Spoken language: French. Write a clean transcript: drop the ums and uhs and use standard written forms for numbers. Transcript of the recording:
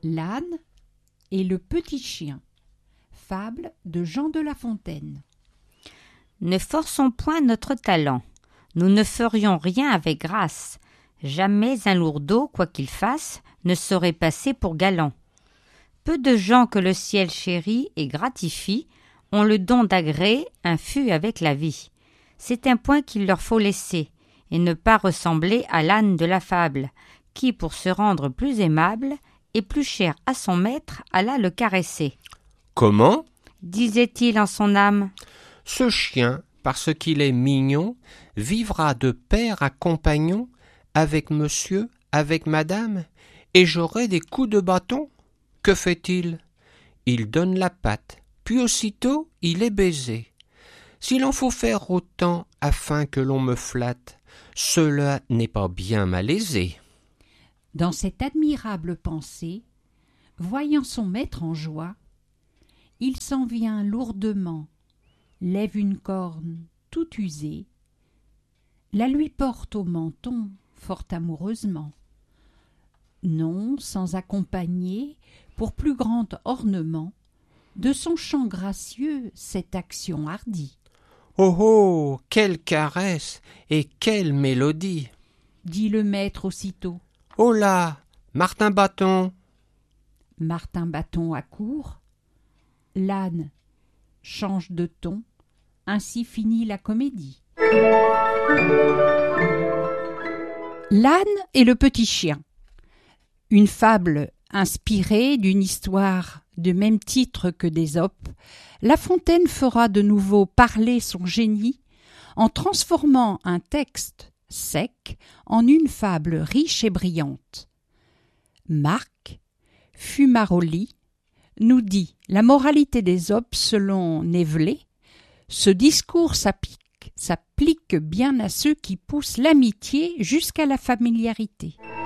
L'âne et le petit chien. Fable de Jean de La Fontaine. Ne forçons point notre talent. Nous ne ferions rien avec grâce. Jamais un lourdeau, quoi qu'il fasse, ne saurait passer pour galant. Peu de gens que le ciel chérit et gratifie ont le don d'agréer un fût avec la vie. C'est un point qu'il leur faut laisser, et ne pas ressembler à l'âne de la fable, qui, pour se rendre plus aimable et plus cher à son maître, alla le caresser. « Comment » disait-il en son âme. « Ce chien, parce qu'il est mignon, vivra de père à compagnon avec monsieur, avec madame, et j'aurai des coups de bâton. Que fait-il ? Il donne la patte, puis aussitôt il est baisé. S'il en faut faire autant afin que l'on me flatte, cela n'est pas bien malaisé. » Dans cette admirable pensée, voyant son maître en joie, il s'en vient lourdement, lève une corne tout usée, la lui porte au menton fort amoureusement, non sans accompagner, pour plus grand ornement, de son chant gracieux cette action hardie. « Oh oh, quelle caresse et quelle mélodie !» dit le maître aussitôt. « Oh là, Martin Bâton !» Martin Bâton accourt, l'âne change de ton, ainsi finit la comédie. L'âne et le petit chien. Une fable inspirée d'une histoire de même titre que d'Ésope, La Fontaine fera de nouveau parler son génie en transformant un texte sec en une fable riche et brillante. Marc Fumaroli nous dit la moralité d'Ésope selon Névelet. Ce discours s'applique bien à ceux qui poussent l'amitié jusqu'à la familiarité.